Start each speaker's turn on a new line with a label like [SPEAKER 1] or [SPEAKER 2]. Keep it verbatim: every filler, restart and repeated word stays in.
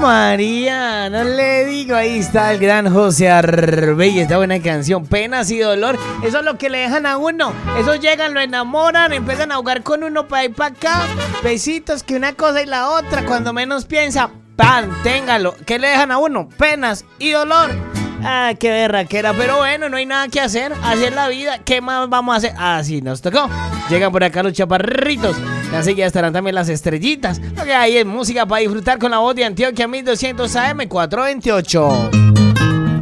[SPEAKER 1] María, no le digo, ahí está el gran José Arbey, esta buena canción, Penas y Dolor, eso es lo que le dejan a uno, esos llegan, lo enamoran, empiezan a jugar con uno para ir para acá, besitos que una cosa y la otra, cuando menos piensa, ¡pam! Téngalo, ¿qué le dejan a uno? Penas y dolor. Ah, qué berraquera, pero bueno, no hay nada que hacer, así es la vida, ¿qué más vamos a hacer? Así nos tocó. Llegan por acá los chaparritos, así que ya estarán también las estrellitas. Lo que hay es música para disfrutar con la voz de Antioquia mil doscientos A M cuatrocientos veintiocho.